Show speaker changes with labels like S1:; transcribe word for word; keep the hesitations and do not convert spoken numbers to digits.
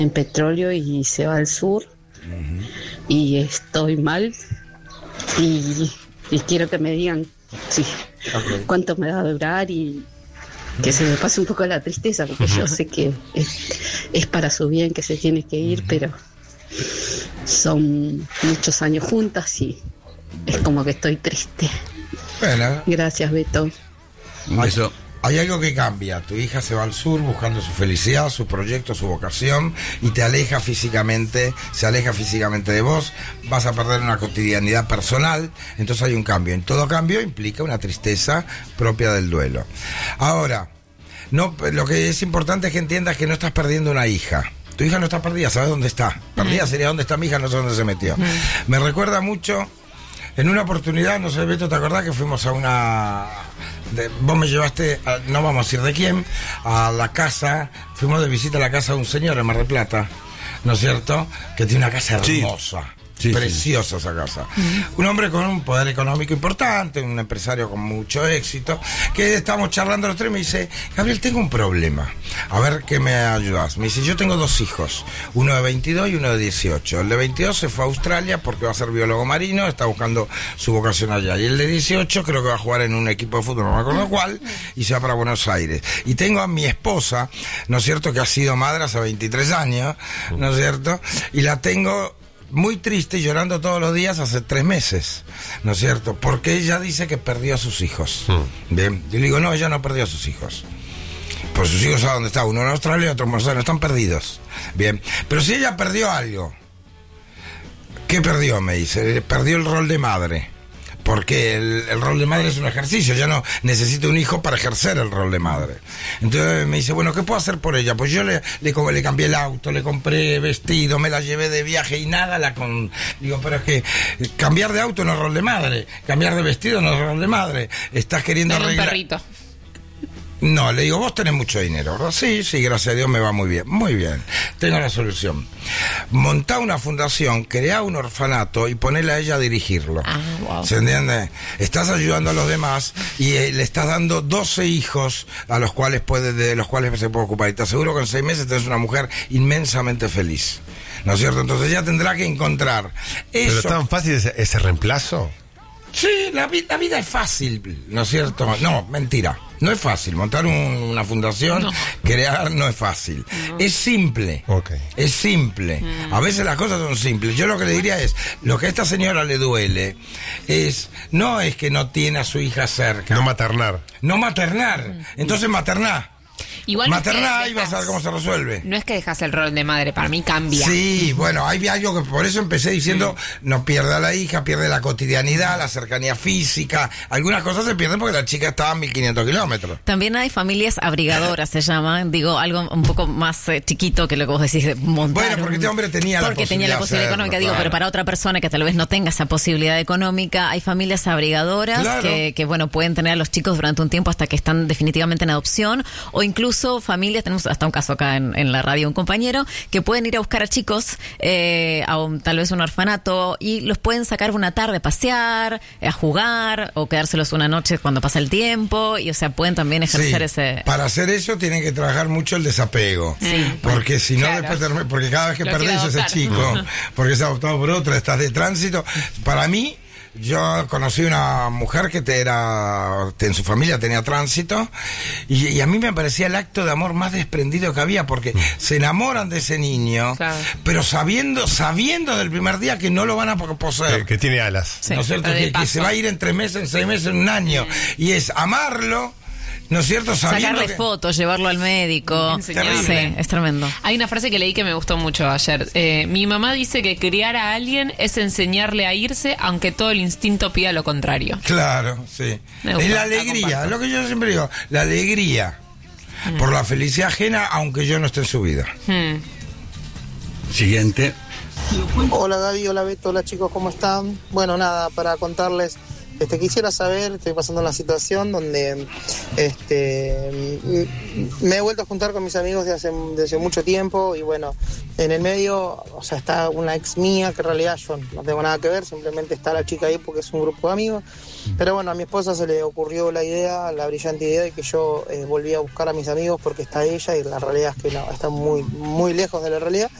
S1: en petróleo y se va al sur. Uh-huh. Y estoy mal. Y, y quiero que me digan sí, okay. cuánto me va a durar y que se me pase un poco la tristeza, porque uh-huh. yo sé que es, es para su bien que se tiene que ir, uh-huh. pero son muchos años juntas y es como que estoy triste.
S2: Bueno.
S1: Gracias, Beto.
S2: Un beso. Hay algo que cambia. Tu hija se va al sur buscando su felicidad, su proyecto, su vocación, y te aleja físicamente, se aleja físicamente de vos. Vas a perder una cotidianidad personal. Entonces hay un cambio. En todo cambio implica una tristeza propia del duelo. Ahora, no, lo que es importante es que entiendas que no estás perdiendo una hija. Tu hija no está perdida, ¿sabes dónde está? Perdida sería dónde está mi hija, no sé dónde se metió. Me recuerda mucho, en una oportunidad, no sé, Beto, ¿te acordás que fuimos a una... De, vos me llevaste, a, no vamos a decir de quién, a la casa, fuimos de visita a la casa de un señor en Mar del Plata, ¿no es cierto? Que tiene una casa hermosa. Sí. Sí, preciosa sí. esa casa. Uh-huh. Un hombre con un poder económico importante, un empresario con mucho éxito, que estamos charlando los tres y me dice, Gabriel, tengo un problema. A ver, ¿qué me ayudas? Me dice, yo tengo dos hijos, uno de veintidós y uno de dieciocho. El de veintidós se fue a Australia porque va a ser biólogo marino, está buscando su vocación allá. Y el de dieciocho creo que va a jugar en un equipo de fútbol, no me acuerdo cuál, y se va para Buenos Aires. Y tengo a mi esposa, ¿no es cierto?, que ha sido madre hace veintitrés años, ¿no es cierto?, y la tengo... muy triste y llorando todos los días hace tres meses, ¿no es cierto? Porque ella dice que perdió a sus hijos. Mm. Bien, yo le digo, no, ella no perdió a sus hijos. Pues sus hijos, ¿a dónde está? Uno en Australia y otro en Buenos Aires, están perdidos. Bien, pero si ella perdió algo, ¿qué perdió? Me dice, perdió el rol de madre. Porque el, el rol de madre es un ejercicio, ya no necesito un hijo para ejercer el rol de madre. Entonces me dice, bueno, ¿qué puedo hacer por ella? Pues yo le, le, le cambié el auto, le compré vestido, me la llevé de viaje y nada la con... Digo, pero es que cambiar de auto no es rol de madre, cambiar de vestido no es rol de madre. Estás queriendo arreglar...
S3: un perrito.
S2: No, le digo, vos tenés mucho dinero, ¿verdad? Sí, sí, gracias a Dios me va muy bien. Muy bien, tengo la solución. Montá una fundación, creá un orfanato y ponela a ella a dirigirlo. Ah, wow. ¿Se entiende? Estás ayudando a los demás y eh, le estás dando doce hijos a los cuales puede, de los cuales se puede ocupar. Y te aseguro que en seis meses tenés una mujer inmensamente feliz. ¿No es cierto? Entonces ella tendrá que encontrar eso.
S4: ¿Pero es tan fácil ese, ese reemplazo?
S2: Sí, la, vi- la vida es fácil, ¿no es cierto? No, mentira. No es fácil, montar un, una fundación, no. crear, no es fácil. No. Es simple, okay. es simple. Mm. A veces las cosas son simples. Yo lo que le diría es, lo que a esta señora le duele, es no es que no tiene a su hija cerca.
S4: No maternar.
S2: No maternar. Entonces materná.
S3: Igual
S2: materná
S3: no
S2: y vas a ver cómo se resuelve.
S3: No es que dejas el rol de madre, para mí cambia.
S2: Sí, bueno, hay algo que por eso empecé diciendo, mm. no pierde a la hija, pierde la cotidianidad, la cercanía física. Algunas cosas se pierden porque la chica estaba a mil quinientos kilómetros.
S5: También hay familias abrigadoras, se llaman, digo, algo un poco más eh, chiquito que lo que vos decís de montar.
S2: Bueno, porque este hombre tenía la
S5: porque
S2: posibilidad. Porque
S5: tenía la posibilidad
S2: hacerlo,
S5: económica,
S2: claro.
S5: digo, pero para otra persona que tal vez no tenga esa posibilidad económica, hay familias abrigadoras claro. que, que, bueno, pueden tener a los chicos durante un tiempo hasta que están definitivamente en adopción, o incluso familias, tenemos hasta un caso acá en, en la radio, un compañero, que pueden ir a buscar a chicos eh, a un, tal vez un orfanato y los pueden sacar una tarde a pasear, a jugar o quedárselos una noche cuando pasa el tiempo y o sea, pueden también ejercer
S2: sí,
S5: ese...
S2: Para hacer eso tienen que trabajar mucho el desapego. Sí, porque si no claro. después, porque cada vez que Lo perdés ese chico, porque es adoptado por otra, estás de tránsito, para mí... Yo conocí una mujer que te era, te, en su familia tenía tránsito y, y a mí me parecía el acto de amor más desprendido que había porque se enamoran de ese niño, claro. pero sabiendo sabiendo del primer día que no lo van a poseer.
S4: Que, que tiene alas.
S2: Sí, ¿no es cierto? Que, que se va a ir en tres meses, en seis meses, en un año. Sí. Y es amarlo. ¿No es cierto? Sabiendo
S5: sacarle
S2: que...
S5: fotos, llevarlo al médico. Sí, es tremendo.
S3: Hay una frase que leí que me gustó mucho ayer. Eh, mi mamá dice que criar a alguien es enseñarle a irse, aunque todo el instinto pida lo contrario.
S2: Claro, sí. Es la alegría, lo que yo siempre digo, la alegría mm. por la felicidad ajena, aunque yo no esté en su vida. Mm.
S4: Siguiente.
S6: Hola Gaby, hola Beto, hola chicos, ¿cómo están? Bueno, nada, para contarles... Este, quisiera saber, estoy pasando una situación donde este, me he vuelto a juntar con mis amigos de hace, de hace mucho tiempo y bueno, En el medio, o sea, está una ex mía, que en realidad yo no tengo nada que ver, simplemente está la chica ahí porque es un grupo de amigos. Pero bueno, a mi esposa se le ocurrió la idea, la brillante idea de que yo eh, volví a buscar a mis amigos porque está ella y la realidad es que no, está muy, muy lejos de la realidad.